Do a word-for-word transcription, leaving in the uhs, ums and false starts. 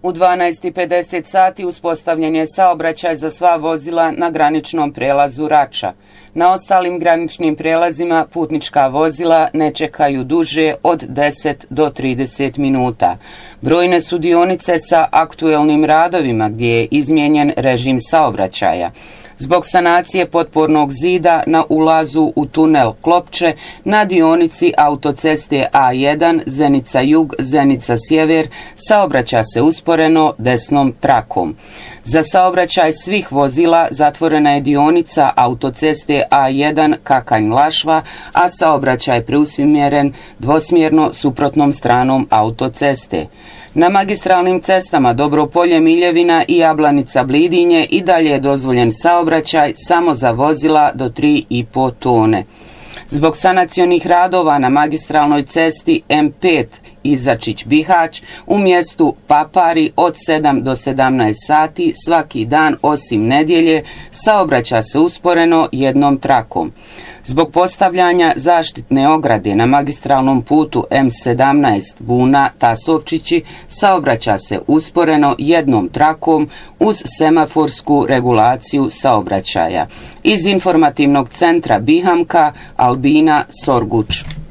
U dvanaest i pedeset sati uspostavljen je saobraćaj za sva vozila na graničnom prelazu Rača. Na ostalim graničnim prelazima putnička vozila ne čekaju duže od deset do trideset minuta. Brojne su dionice sa aktuelnim radovima gdje je izmijenjen režim saobraćaja. Zbog sanacije potpornog zida na ulazu u tunel Klopče na dionici autoceste A jedan Zenica-Jug, Zenica-Sjever saobraća se usporeno desnom trakom. Za saobraćaj svih vozila zatvorena je dionica autoceste A jedan Kakanj-Lašva, a saobraćaj preusmjeren dvosmjerno suprotnom stranom autoceste. Na magistralnim cestama Dobropolje-Miljevina i Jablanica-Blidinje i dalje je dozvoljen saobraćaj samo za vozila do tri i po tone. Zbog sanacionih radova na magistralnoj cesti M pet Izačić-Bihać u mjestu Papari od sedam do sedamnaest sati svaki dan osim nedjelje saobraća se usporeno jednom trakom. Zbog postavljanja zaštitne ograde na magistralnom putu M sedamnaest Buna-Tasovčići saobraća se usporeno jednom trakom uz semaforsku regulaciju saobraćaja. Iz informativnog centra Bihamka Albina Sorguč.